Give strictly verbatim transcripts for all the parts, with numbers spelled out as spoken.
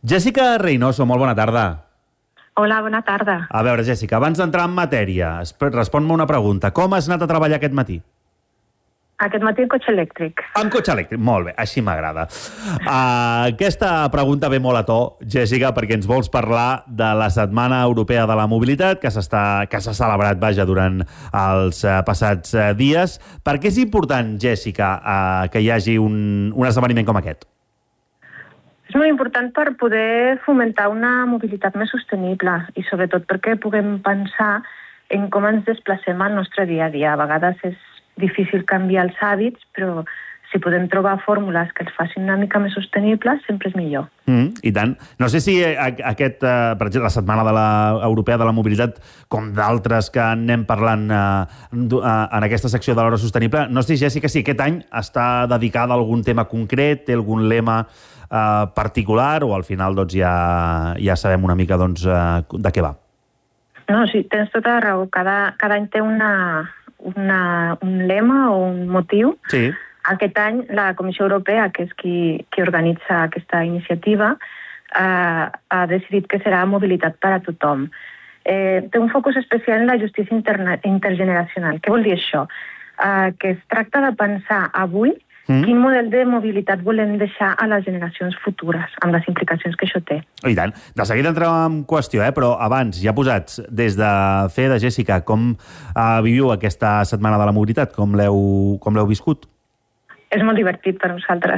Jessica Reynoso, molt bona tarda. Hola, bona tarda. A veure, Jessica, abans d'entrar en matèria, respon-me una pregunta. Com has anat a treballar aquest matí? Aquest matí en cotxe elèctric. En cotxe elèctric, molt bé, així m'agrada. Uh, aquesta pregunta ve molt a to, Jessica, perquè ens vols parlar de la Setmana Europea de la Mobilitat, que s'està que s'ha celebrat, vaja, durant els uh, passats uh, dies. Per què és important, Jessica, uh, que hi hagi un, un esdeveniment com aquest? És molt important per poder fomentar una mobilitat més sostenible i sobretot perquè puguem pensar en com ens desplacem al nostre dia a dia. A vegades és difícil canviar els hàbits, però si podem trobar fórmules que els facin una mica més sostenibles, sempre és millor. Mm, I tant. No sé si aquest, eh, per exemple, la Setmana de la Europea de la Mobilitat, com d'altres que anem parlant eh, en aquesta secció de l'hora sostenible, no sé, Jessica, si aquest any està dedicada a algun tema concret, té algun lema eh, particular, o al final doncs, ja, ja sabem una mica doncs, eh, de què va? No, sí, tens tota la raó. Cada, cada any té una, una, un lema o un motiu. Sí. Aquest any la Comissió Europea, que és qui, qui organitza aquesta iniciativa, eh, ha decidit que serà mobilitat per a tothom. Eh, té un focus especial en la justícia interna, intergeneracional. Què vol dir això? Eh, que es tracta de pensar avui mm. quin model de mobilitat volem deixar a les generacions futures, amb les implicacions que això té. I tant. De seguida entrem en qüestió, eh? Però abans, ja posats, des de fe de Jessica, com eh, viviu aquesta Setmana de la Mobilitat? Com l'heu com l'heu viscut? És molt divertit per nosaltres.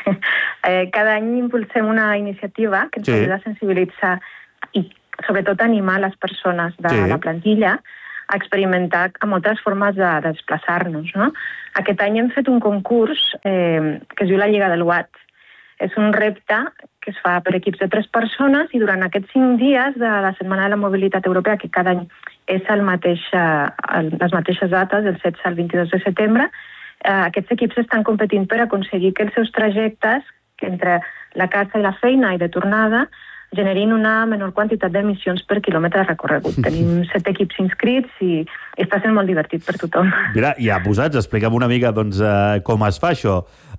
eh, cada any impulsem una iniciativa que ens sí. ajuda a sensibilitzar i sobretot animar les persones de sí. la plantilla a experimentar amb moltes formes de, de desplaçar-nos. No? Aquest any hem fet un concurs eh, que es diu la Lliga del Watt. És un repte que es fa per equips de tres persones i durant aquests cinc dies de la Setmana de la Mobilitat Europea, que cada any és el mateix, el, les mateixes dates, del setze al vint-i-dos de setembre, Uh, aquests equips estan competint per aconseguir que els seus trajectes, que entre la casa i la feina i de tornada, generin una menor quantitat d'emissions per quilòmetre recorregut. Tenim set equips inscrits i, i està sent molt divertit per tothom. Mira, ja posats, explica'm una mica doncs, uh, com es fa això.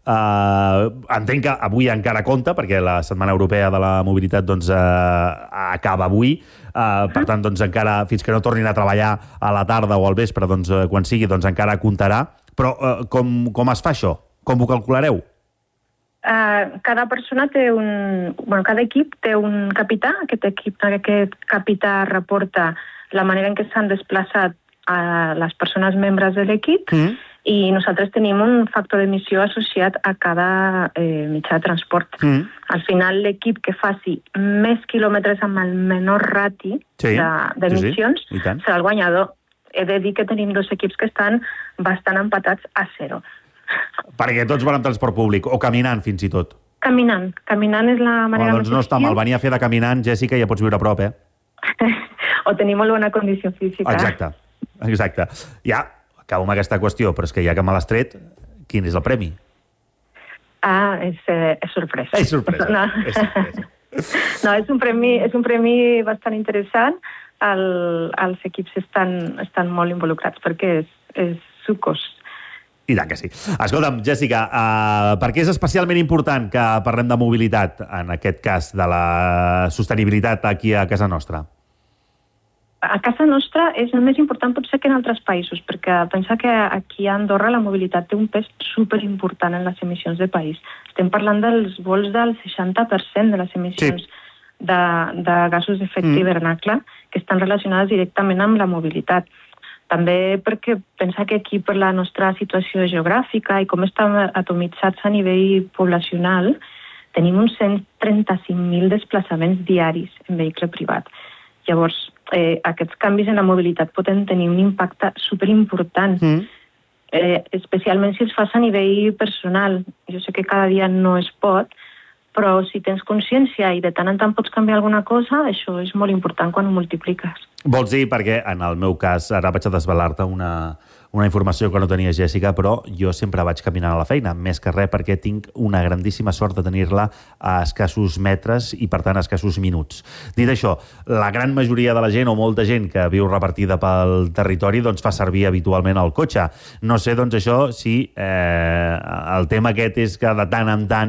Uh, entenc que avui encara compta, perquè la Setmana Europea de la Mobilitat doncs, uh, acaba avui. Uh, per tant, doncs, encara, fins que no tornin a treballar a la tarda o al vespre, doncs, uh, quan sigui, doncs, encara comptarà. Però uh, com, com es fa això? Com ho calculareu? Uh, cada persona té un... Bueno, cada equip té un capità. Aquest equip, aquest capità reporta la manera en què s'han desplaçat a les persones membres de l'equip mm. i nosaltres tenim un factor d'emissió associat a cada eh, mitjà de transport. Mm. Al final, l'equip que faci més quilòmetres amb el menor rati sí. d'emissions de, sí, sí. serà el guanyador. He de dir que tenim dos equips que estan bastant empatats a zero. Perquè tots van amb transport públic, o caminant fins i tot. Caminant. Caminant és la manera oh, doncs no està mal. Venir a fer de caminant, Jessica, ja pots viure a prop, eh? O tenir molt bona condició física. Exacte. Exacte. Ja, acabo amb aquesta qüestió, però és que ja que me l'has tret, quin és el premi? Ah, és, eh, és sorpresa. És sorpresa. No. És sorpresa. No, és un premi, és un premi bastant interessant. El, els equips estan, estan molt involucrats perquè és, és sucós. I tant que sí. Escolta'm, Jessica, uh, per què és especialment important que parlem de mobilitat, en aquest cas de la sostenibilitat aquí a casa nostra? A casa nostra és el més important potser que en altres països, perquè pensa que aquí a Andorra la mobilitat té un pes superimportant en les emissions de país. Estem parlant dels vols del seixanta per cent de les emissions sí. de, de gasos d'efecte mm. hivernacle que estan relacionades directament amb la mobilitat. També perquè pensa que aquí per la nostra situació geogràfica i com estem atomitzats a nivell poblacional, tenim uns cent trenta-cinc mil desplaçaments diaris en vehicle privat. Llavors, eh, aquests canvis en la mobilitat poden tenir un impacte superimportant, mm. eh, especialment si es fas a nivell personal. Jo sé que cada dia no es pot, però si tens consciència i de tant en tant pots canviar alguna cosa, això és molt important quan ho multipliques. Vols dir, perquè en el meu cas, ara vaig a desvelar-te una, una informació que no tenia Jessica, però jo sempre vaig caminant a la feina, més que res perquè tinc una grandíssima sort de tenir-la a escassos metres i, per tant, a escassos minuts. Dit això, la gran majoria de la gent, o molta gent que viu repartida pel territori, doncs fa servir habitualment el cotxe. No sé, doncs, això, si eh, el tema aquest és que de tant en tant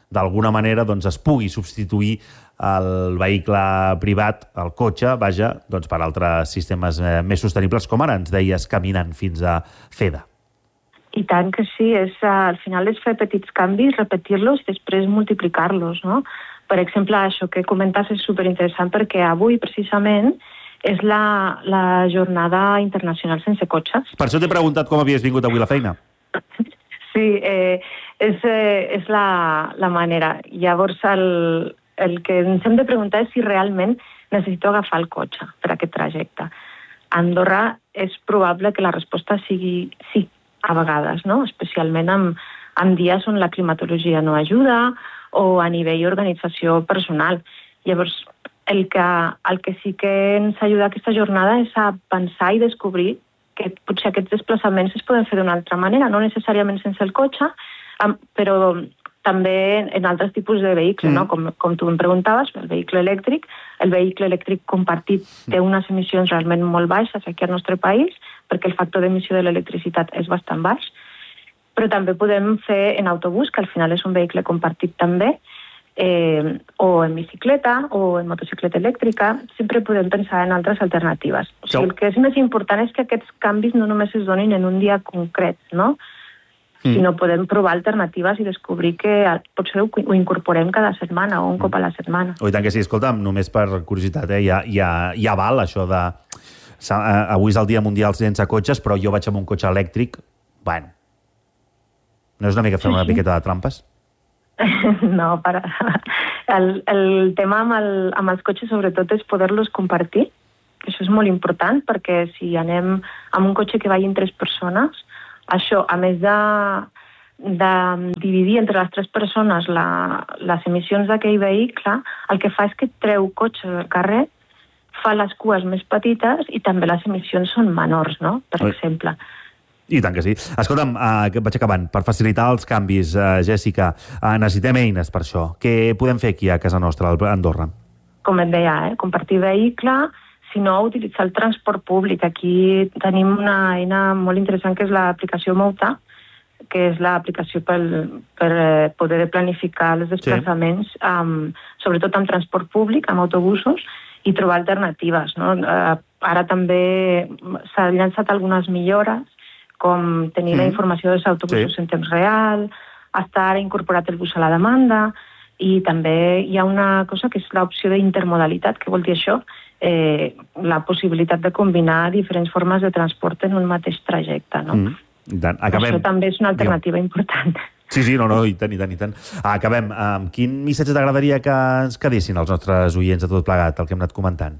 d'alguna manera doncs, es pugui substituir el vehicle privat, el cotxe, vaja, doncs, per altres sistemes eh, més sostenibles, com ara ens deies, caminant fins a FEDA. I tant que sí, és, al final és fer petits canvis, repetir-los i després multiplicar-los, no? Per exemple, això que comentes és superinteressant perquè avui, precisament, és la, la jornada internacional sense cotxes. Per això t'he preguntat com havies vingut avui a la feina. Sí, eh, és, eh, és la, la manera. Llavors, el, el que ens hem de preguntar és si realment necessito agafar el cotxe per aquest trajecte. A Andorra és probable que la resposta sigui sí, a vegades, no? Especialment en, en dies on la climatologia no ajuda o a nivell d'organització personal. Llavors, el que, el que sí que ens ajuda aquesta jornada és a pensar i descobrir que potser aquests desplaçaments es poden fer d'una altra manera, no necessàriament sense el cotxe, però també en altres tipus de vehicles, mm. no? Com, com tu em preguntaves, el vehicle elèctric. El vehicle elèctric compartit té unes emissions realment molt baixes aquí al nostre país, perquè el factor d'emissió de l'electricitat és bastant baix, però també podem fer en autobús, que al final és un vehicle compartit també, eh, o en bicicleta, o en motocicleta elèctrica, sempre podem pensar en altres alternatives. O sigui, el que és més important és que aquests canvis no només es donin en un dia concret, no? Mm. Sinó podem provar alternatives i descobrir que potser ho, ho incorporem cada setmana o un cop a la setmana. Oh, i tant que sí, escolta'm, només per curiositat, eh, ja, ja, ja val això de... Avui és el Dia Mundial sense cotxes, però jo vaig amb un cotxe elèctric. Bueno, no és una mica fer una sí, sí. miqueta de trampes? No, para... el, el tema amb, el, amb els cotxes sobretot és poder-los compartir. Això és molt important perquè si anem amb un cotxe que vagin tres persones, això, a més de, de dividir entre les tres persones la, les emissions d'aquell vehicle, el que fa és que treu cotxes del carrer, fa les cues més petites i també les emissions són menors, no? Per Oi. exemple. I tant que sí. Escolta'm, uh, vaig acabant. Per facilitar els canvis, uh, Jèssica, uh, necessitem eines per això. Què podem fer aquí a casa nostra, a Andorra? Com et deia, eh? Compartir vehicle, si no, utilitzar el transport públic. Aquí tenim una eina molt interessant que és l'aplicació Mouta, que és l'aplicació per, per poder planificar els desplaçaments, sí. um, sobretot amb transport públic, amb autobusos, i trobar alternatives, no? Uh, ara també s'han llançat algunes millores, com tenir mm. la informació dels autobusos sí. en temps real, està ara incorporat el bus a la demanda, i també hi ha una cosa que és l'opció d'intermodalitat, que vol dir això, eh, la possibilitat de combinar diferents formes de transport en un mateix trajecte, no? Mm. Acabem... Això també és una alternativa Digue'm. important. Sí, sí, no, no, i tant, i tant, i tant. Acabem. Amb quin missatge t'agradaria que ens quedessin els nostres oients de tot plegat, el que hem anat comentant?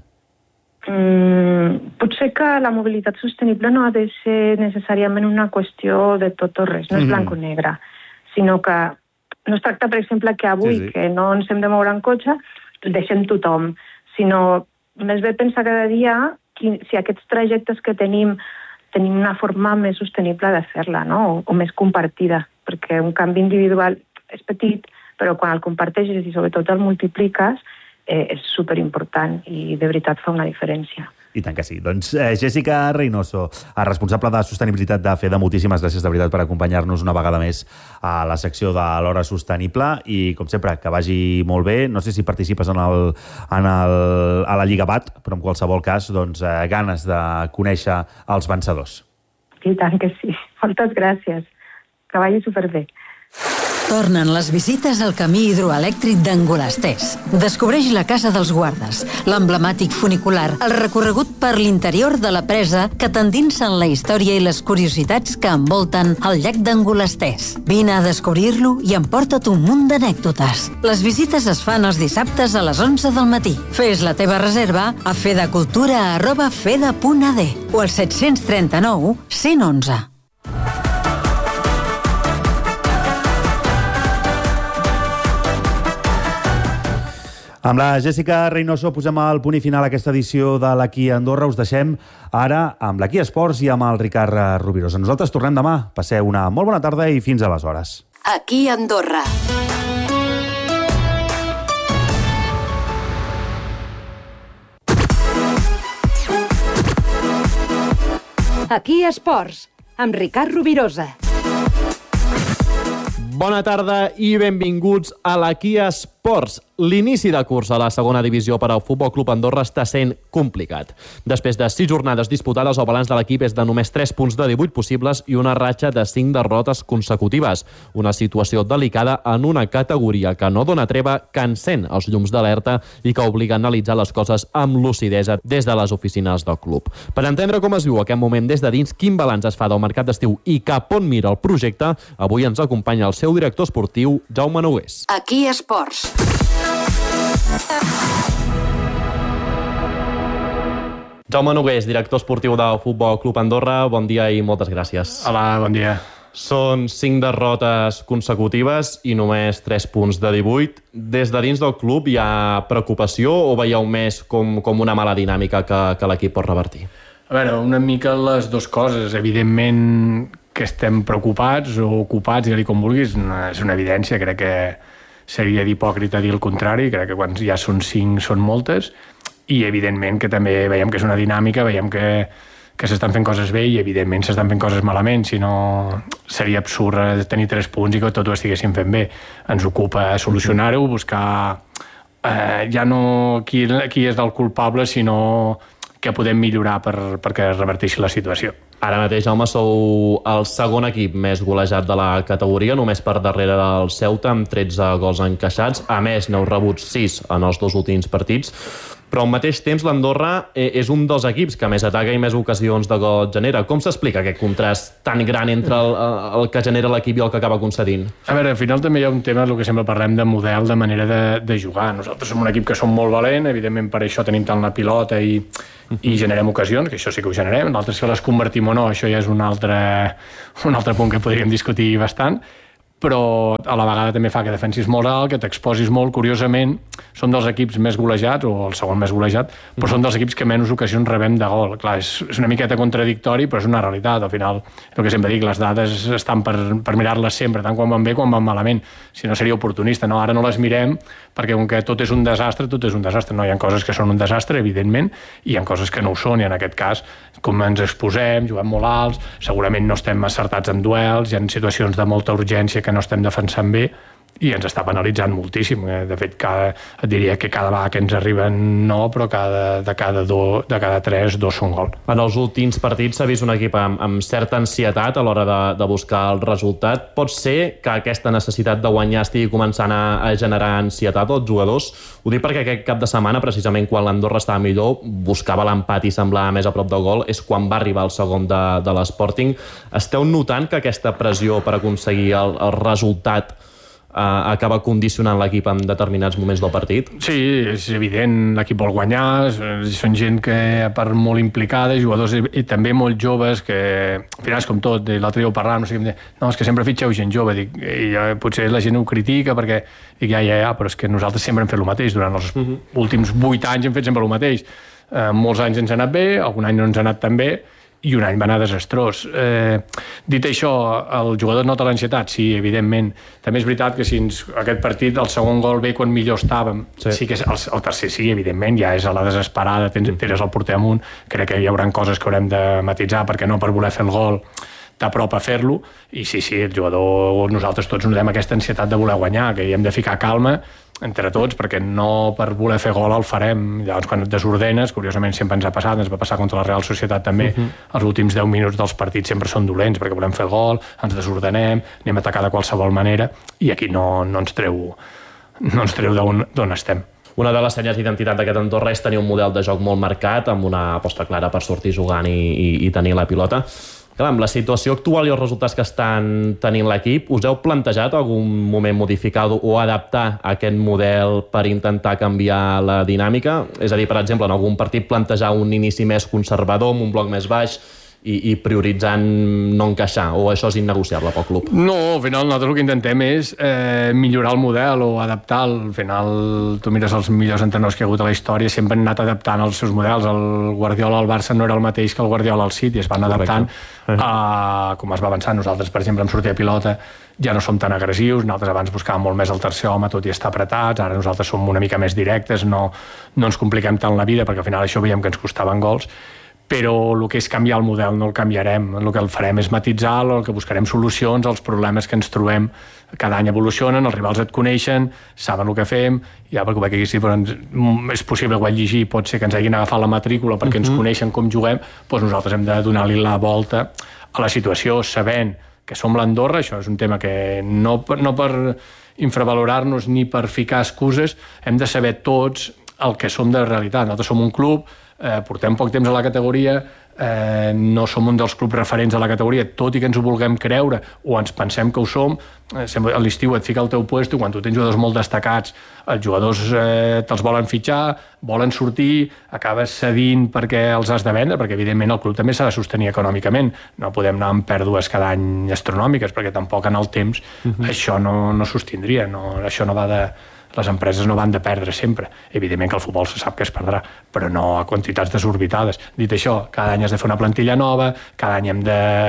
Mm, potser que la mobilitat sostenible no ha de ser necessàriament una qüestió de tot o res, no és mm-hmm. blanc o negre, sinó que no es tracta, per exemple, que avui, sí, sí. que no ens hem de moure en cotxe, deixem tothom, sinó més bé pensar cada dia qui, si aquests trajectes que tenim tenim una forma més sostenible de fer-la, no? o, o més compartida, perquè un canvi individual és petit, però quan el comparteixes i sobretot el multipliques, eh, és superimportant i de veritat fa una diferència. I tant que sí. Doncs eh, Jèssica Reynoso, responsable de sostenibilitat de FEDA, moltíssimes gràcies de veritat per acompanyar-nos una vegada més a la secció de l'Hora Sostenible i, com sempre, que vagi molt bé. No sé si participes en el, en el, a la Lliga Bat, però en qualsevol cas, doncs, eh, ganes de conèixer els vencedors. I tant que sí. Moltes gràcies. Que vagi superbé. Tornen les visites al camí hidroelèctric d'Angolastès. Descobreix la Casa dels Guardes, l'emblemàtic funicular, el recorregut per l'interior de la presa que t'endinsa en la història i les curiositats que envolten el llac d'Angolastès. Vine a descobrir-lo i emporta't un munt d'anècdotes. Les visites es fan els dissabtes a les onze del matí. Fes la teva reserva a fedacultura arroba feda punt a d o al set tres nou, cent onze. Amb la Jèssica Reynoso posem el punt i final a aquesta edició de l'Aquí Andorra. Us deixem ara amb l'Aquí Esports i amb el Ricard Rovirosa. Nosaltres tornem demà. Passeu una molt bona tarda i fins aleshores. Aquí Andorra. Aquí Esports, amb Ricard Rovirosa. Bona tarda i benvinguts a l'Aquí Esports. L'inici de curs a la segona divisió per al Futbol Club Andorra està sent complicat. Després de sis jornades disputades, el balanç de l'equip és de només tres punts de divuit possibles i una ratxa de cinc derrotes consecutives. Una situació delicada en una categoria que no dona treva, que encén els llums d'alerta i que obliga a analitzar les coses amb lucidesa des de les oficines del club. Per entendre com es viu aquest moment des de dins, quin balanç es fa del mercat d'estiu i cap on mira el projecte, avui ens acompanya el seu director esportiu, Jaume Nogués. Aquí Esports. Jaume Nogués, director esportiu del Futbol Club Andorra, bon dia i moltes gràcies. Hola, bon dia. Són cinc derrotes consecutives i només tres punts de divuit. Des de dins del club hi ha preocupació o veieu més com, com una mala dinàmica que, que l'equip pot revertir? A veure, una mica les dues coses. Evidentment que estem preocupats o ocupats, digue-li com vulguis, és una evidència. Crec que seria d'hipòcrita dir el contrari. Crec que quan ja són cinc són moltes. I evidentment que també veiem que és una dinàmica, veiem que, que s'estan fent coses bé i evidentment s'estan fent coses malament. Si no, seria absurd tenir tres punts i que tot ho estiguéssim fent bé. Ens ocupa solucionar-ho, buscar eh, ja no qui, qui és el culpable, sinó que podem millorar per, perquè es reverteixi la situació. Ara mateix, Jaume, sou el segon equip més golejat de la categoria, només per darrere del Ceuta, amb tretze gols encaixats. A més, n'heu rebut sis en els dos últims partits. Però al mateix temps l'Andorra és un dels equips que més ataca i més ocasions de gol genera. Com s'explica aquest contrast tan gran entre el, el que genera l'equip i el que acaba concedint? A veure, al final també hi ha un tema, el que sempre parlem, de model, de manera de, de jugar. Nosaltres som un equip que som molt valent, evidentment per això tenim tant la pilota i, i generem ocasions, que això sí que ho generem. Nosaltres si les convertim o no, això ja és un altre, un altre punt que podríem discutir bastant, però a la vegada també fa que defensis molt alt, que t'exposis molt. Curiosament, som dels equips més golejats, o el segon més golejat, però mm. som dels equips que menys ocasions rebem de gol. Clar, és, és una miqueta contradictori, però és una realitat. Al final, el que sempre dic, les dades estan per, per mirar-les sempre, tant quan van bé com van malament. Si no, seria oportunista. No? Ara no les mirem, perquè com que tot és un desastre, tot és un desastre. No, hi ha coses que són un desastre, evidentment, i hi ha coses que no ho són, i en aquest cas, com ens exposem, juguem molt alts, segurament no estem acertats en duels, hi ha situacions de molta urgència que no estem defensant bé i ens està penalitzant moltíssim. De fet, cada, et diria que cada vegada que ens arriben no, però cada, de, cada do, de cada tres, dos són gol. En els últims partits s'ha vist un equip amb, amb certa ansietat a l'hora de, de buscar el resultat. Pot ser que aquesta necessitat de guanyar estigui començant a, a generar ansietat als jugadors? Ho dic perquè aquest cap de setmana, precisament quan l'Andorra estava millor, buscava l'empat i semblava més a prop del gol, és quan va arribar el segon de, de l'Sporting. Esteu notant que aquesta pressió per aconseguir el, el resultat Uh, acaba condicionant l'equip en determinats moments del partit? Sí, és evident, l'equip vol guanyar, són gent que per molt implicada, jugadors i, i també molt joves que, al final és com tot, l'altre dia ho parlàvem, no sé què, no, és que sempre fitxeu gent jove, dic, i ja, potser la gent ho critica perquè dic, ja, ja, ja, però és que nosaltres sempre hem fet el mateix, durant els uh-huh. últims vuit anys hem fet sempre el mateix, uh, molts anys ens ha anat bé, algun any no ens ha anat tan bé, i un any va anar desastrós. Eh, dit això, el jugador nota l'ansietat? Sí, evidentment. També és veritat que si ens, aquest partit, el segon gol ve quan millor estàvem, sí, sí que el, el tercer sí, evidentment, ja és a la desesperada, tens, tires el porter amunt, crec que hi haurà coses que haurem de matisar, perquè no per voler fer el gol t'apropa a fer-lo, i sí, sí, el jugador, nosaltres tots notem aquesta ansietat de voler guanyar, que hi hem de ficar calma entre tots, perquè no per voler fer gol el farem. Llavors, quan et desordenes, curiosament sempre ens ha passat, ens va passar contra la Real Societat també, uh-huh. els últims deu minuts dels partits sempre són dolents, perquè volem fer el gol, ens desordenem, anem a atacar de qualsevol manera, i aquí no, no ens treu, no ens treu d'on estem. Una de les senyes d'identitat d'aquest Andorra és tenir un model de joc molt marcat, amb una aposta clara per sortir jugant i, i, i tenir la pilota. Clar, amb la situació actual i els resultats que estan tenint l'equip, us heu plantejat algun moment modificar o adaptar aquest model per intentar canviar la dinàmica? És a dir, per exemple, en algun partit plantejar un inici més conservador, amb un bloc més baix, i, i prioritzant no encaixar, o això és innegociable pel club? No, al final nosaltres el que intentem és eh, millorar el model o adaptar. Al final, tu mires els millors entrenadors que hi ha hagut a la història, sempre han anat adaptant els seus models. El Guardiola al Barça no era el mateix que el Guardiola al City, es van adaptant a com es va avançar. Nosaltres, per exemple, en sortir a pilota ja no som tan agressius, nosaltres abans buscàvem molt més el tercer home, tot i estar apretats, ara nosaltres som una mica més directes, no, no ens compliquem tant la vida, perquè al final això veiem que ens costaven gols, però el que és canviar el model no el canviarem. El que el farem és matitzar, el que buscarem solucions als problemes que ens trobem. Cada any evolucionen, els rivals et coneixen, saben el que fem, ja perquè veig aquí sí, però ens, és possible que ho llegir, pot ser que ens hagin agafat la matrícula perquè ens coneixen com juguem, doncs nosaltres hem de donar-li la volta a la situació, sabent que som l'Andorra, això és un tema que no, no per infravalorar-nos ni per ficar excuses, hem de saber tots el que som de realitat. Nosaltres som un club, eh, portem poc temps a la categoria, eh, no som un dels clubs referents a la categoria, tot i que ens ho vulguem creure o ens pensem que ho som, eh, a l'estiu et fica al teu puesto i quan tu tens jugadors molt destacats, els jugadors eh, te'ls volen fitxar, volen sortir, acabes cedint perquè els has de vendre, perquè evidentment el club també s'ha de sostenir econòmicament, no podem anar amb pèrdues cada any astronòmiques, perquè tampoc en el temps uh-huh. això no, no sostindria, no, això no va de... Les empreses no van de perdre sempre. Evidentment que el futbol se sap que es perdrà, però no a quantitats desorbitades. Dit això, cada any has de fer una plantilla nova, cada any hem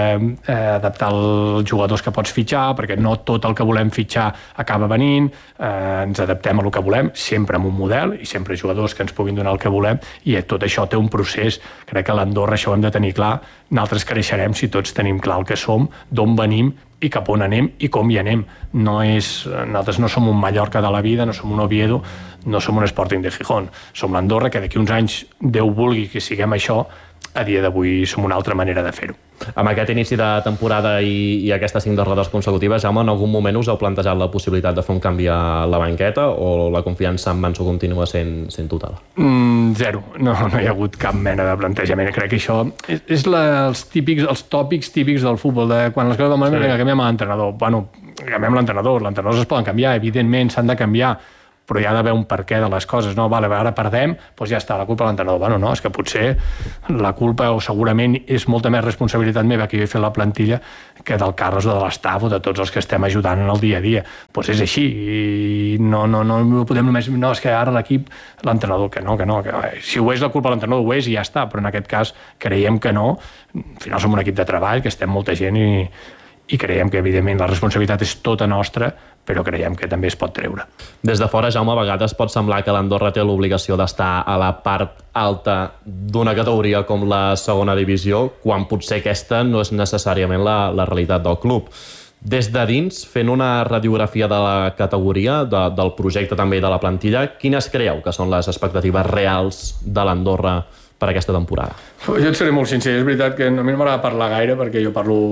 d'adaptar eh, els jugadors que pots fitxar, perquè no tot el que volem fitxar acaba venint, eh, ens adaptem a el que volem, sempre amb un model, i sempre jugadors que ens puguin donar el que volem, i tot això té un procés. Crec que a l'Andorra això ho hem de tenir clar. Nosaltres creixerem si tots tenim clar el que som, d'on venim, i cap on anem i com hi anem. No és, nosaltres no som un Mallorca de la vida, no som un Oviedo, no som un Sporting de Gijón. Som l'Andorra, que d'aquí uns anys Déu vulgui que siguem això, a dia d'avui som una altra manera de fer-ho. Amb aquest inici de temporada i, i aquestes cinc derrotes consecutives, Jaume, en algun moment us heu plantejat la possibilitat de fer un canvi a la banqueta o la confiança en Manso continua sent, sent total? Mm, zero. No, no hi ha hagut cap mena de plantejament. Crec que això és, és la, els, típics, els tòpics típics del futbol, de quan les coses van malament, sí. canviem l'entrenador. Bueno, canviem l'entrenador. Els entrenadors es poden canviar, evidentment s'han de canviar, però hi ha d'haver un perquè de les coses, no? Vale, ara perdem, doncs ja està, la culpa de l'entrenador. Bueno, no, és que potser la culpa o segurament és molta més responsabilitat meva que jo he fet la plantilla que del Carles o de l'estaf o de tots els que estem ajudant en el dia a dia. Doncs és així, i no, no, no, no podem només... No, és que ara l'equip, l'entrenador, que no, que no, que si ho és la culpa de l'entrenador ho és i ja està, però en aquest cas creiem que no. Al final som un equip de treball, que estem molta gent i, i creiem que evidentment la responsabilitat és tota nostra, però creiem que també es pot treure. Des de fora, Jaume, a vegades pot semblar que l'Andorra té l'obligació d'estar a la part alta d'una categoria com la segona divisió, quan potser aquesta no és necessàriament la, la realitat del club. Des de dins, fent una radiografia de la categoria, de, del projecte també i de la plantilla, quines creieu que són les expectatives reals de l'Andorra per aquesta temporada? Jo et seré molt sincer, és veritat que a mi no m'agrada parlar gaire perquè jo parlo